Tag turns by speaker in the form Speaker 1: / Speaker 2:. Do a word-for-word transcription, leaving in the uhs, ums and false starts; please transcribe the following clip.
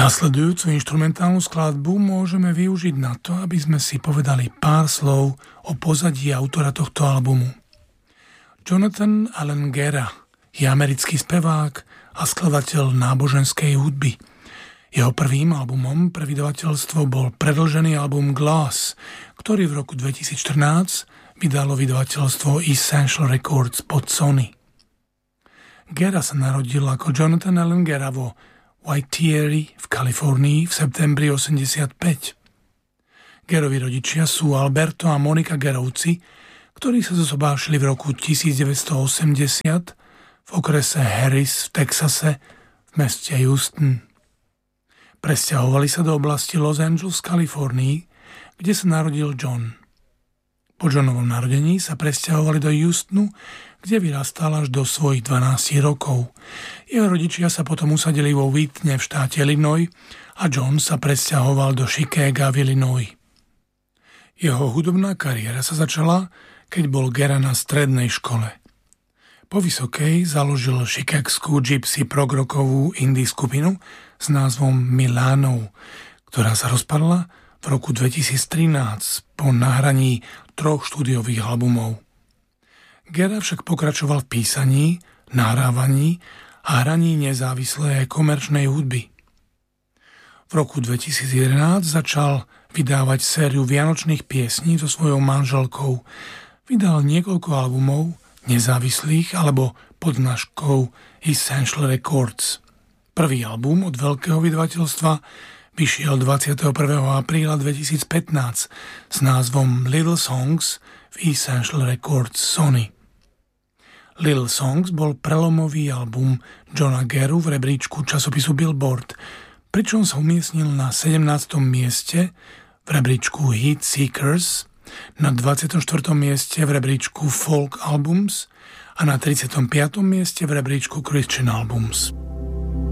Speaker 1: Nasledujúcu inštrumentálnu skladbu môžeme využiť na to, aby sme si povedali pár slov o pozadí autora tohto albumu. Jonathan Allen Guerra je americký spevák a skladateľ náboženskej hudby. Jeho prvým albumom pre vydavateľstvo bol predĺžený album Glass, ktorý v roku dvetisícštrnásť vydalo vydavateľstvo Essential Records pod Sony. Guerra sa narodil ako Jonathan Allen Guerra vo White Thierry v Kalifornii v septembri osemdesiatpäť. Guerrovi rodičia sú Alberto a Monika Guerrovci, ktorí sa zosobášili v roku tisícdeväťstoosemdesiat v okrese Harris v Texase v meste Houston. Presťahovali sa do oblasti Los Angeles, Kalifornii, kde sa narodil John. Po Johnovom narodení sa presťahovali do Houstonu, kde vyrastal až do svojich dvanástich rokov. Jeho rodičia sa potom usadili vo Whitne v štáte Illinois a John sa presťahoval do Chicaga v Illinois. Jeho hudobná kariéra sa začala, keď bol Guerra na strednej škole. Po vysokej založil chicagskú gypsy prog-rockovú indie skupinu s názvom Milano, ktorá sa rozpadla v roku dvetisíctrinásť po nahraní troch štúdiových albumov. Guerra však pokračoval v písaní, nahrávaní a hraní nezávislej komerčnej hudby. V roku dvetisícjedenásť začal vydávať sériu vianočných piesní so svojou manželkou. Vydal niekoľko albumov nezávislých alebo pod značkou Essential Records. Prvý album od veľkého vydavateľstva vyšiel dvadsiateho prvého apríla dvetisícpätnásť s názvom Little Songs v Essential Records Sony. Little Songs bol prelomový album Johna Guerru v rebríčku časopisu Billboard, pričom sa umiestnil na sedemnástom mieste v rebríčku Hit Seekers, na dvadsiatom štvrtom mieste v rebríčku Folk Albums a na tridsiatom piatom mieste v rebríčku Christian Albums.